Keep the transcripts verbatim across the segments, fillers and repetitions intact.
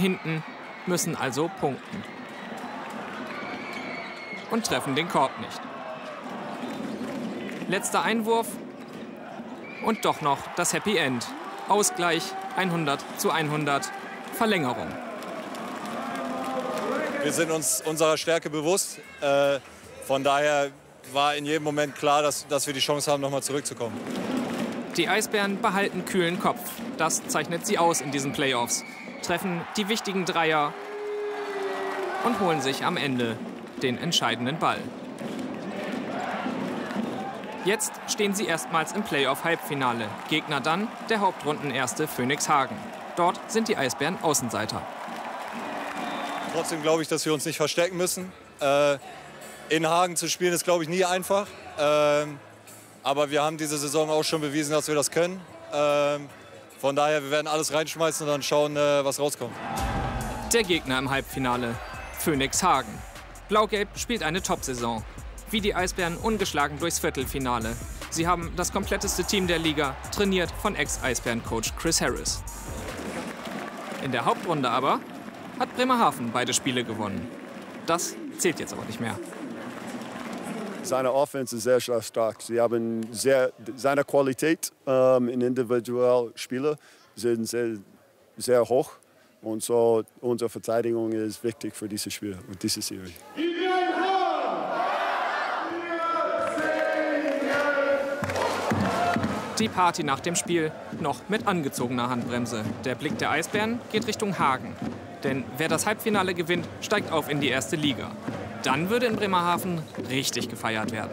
hinten, müssen also punkten. Und treffen den Korb nicht. Letzter Einwurf und doch noch das Happy End. Ausgleich hundert zu hundert, Verlängerung. Wir sind uns unserer Stärke bewusst. Äh, von daher war in jedem Moment klar, dass, dass wir die Chance haben, nochmal zurückzukommen. Die Eisbären behalten kühlen Kopf. Das zeichnet sie aus in diesen Playoffs. Treffen die wichtigen Dreier und holen sich am Ende den entscheidenden Ball. Jetzt stehen sie erstmals im Playoff-Halbfinale. Gegner dann der Hauptrundenerste Phoenix Hagen. Dort sind die Eisbären Außenseiter. Trotzdem glaube ich, dass wir uns nicht verstecken müssen. Äh, in Hagen zu spielen ist, glaube ich, nie einfach. Äh, aber wir haben diese Saison auch schon bewiesen, dass wir das können. Äh, von daher, wir werden alles reinschmeißen und dann schauen, äh, was rauskommt. Der Gegner im Halbfinale, Phoenix Hagen. Blau-Gelb spielt eine Top-Saison. Wie die Eisbären ungeschlagen durchs Viertelfinale. Sie haben das kompletteste Team der Liga, trainiert von Ex-Eisbären-Coach Chris Harris. In der Hauptrunde aber hat Bremerhaven beide Spiele gewonnen. Das zählt jetzt aber nicht mehr. Seine Offense ist sehr stark. Sie haben sehr, seine Qualität ähm, in individuellen Spielen sind sehr, sehr hoch. Und so unsere Verteidigung ist wichtig für dieses Spiel und diese Serie. Die Party nach dem Spiel noch mit angezogener Handbremse. Der Blick der Eisbären geht Richtung Hagen. Denn wer das Halbfinale gewinnt, steigt auf in die erste Liga. Dann würde in Bremerhaven richtig gefeiert werden.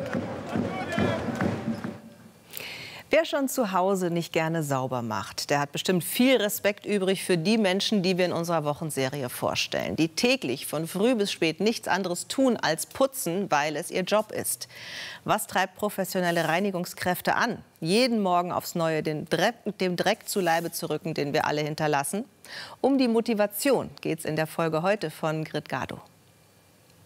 Wer schon zu Hause nicht gerne sauber macht, der hat bestimmt viel Respekt übrig für die Menschen, die wir in unserer Wochenserie vorstellen. Die täglich von früh bis spät nichts anderes tun als putzen, weil es ihr Job ist. Was treibt professionelle Reinigungskräfte an, jeden Morgen aufs Neue den Dreck, dem Dreck zu Leibe zu rücken, den wir alle hinterlassen? Um die Motivation geht es in der Folge heute von Grit Gado.